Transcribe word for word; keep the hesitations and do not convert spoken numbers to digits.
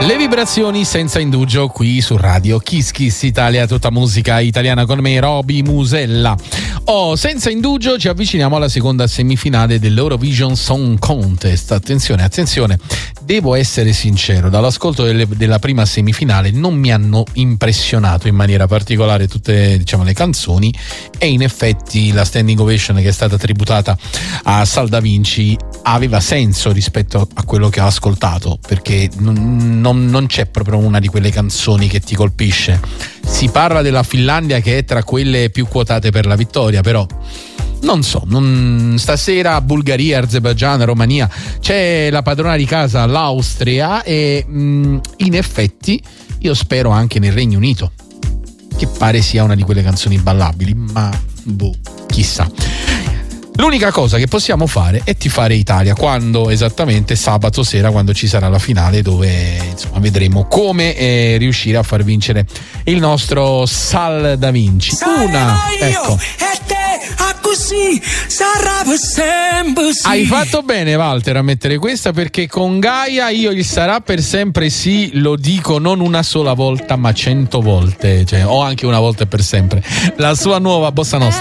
Le vibrazioni senza indugio qui su Radio Kiss Kiss Italia, tutta musica italiana con me, Roby Musella. Oh, senza indugio ci avviciniamo alla seconda semifinale dell'Eurovision Song Contest. Attenzione, attenzione, devo essere sincero, dall'ascolto delle, della prima semifinale non mi hanno impressionato in maniera particolare tutte, diciamo, le canzoni, e in effetti la standing ovation che è stata tributata a Sal Da Vinci aveva senso rispetto a quello che ho ascoltato, perché non, non, non c'è proprio una di quelle canzoni che ti colpisce. Si parla della Finlandia che è tra quelle più quotate per la vittoria, però non so, non, stasera Bulgaria, Azerbaigian, Romania, c'è la padrona di casa, l'Austria, e mh, in effetti io spero anche nel Regno Unito, che pare sia una di quelle canzoni ballabili, ma boh, chissà. L'unica cosa che possiamo fare è tifare Italia, quando esattamente sabato sera, quando ci sarà la finale, dove insomma vedremo come eh, riuscire a far vincere il nostro Sal Da Vinci. Una, ecco. Così sarà per sempre sì. Hai fatto bene, Walter, a mettere questa, perché con Gaia io il sarà per sempre sì lo dico non una sola volta ma cento volte, cioè, o anche una volta e per sempre. La sua nuova bossa nostra.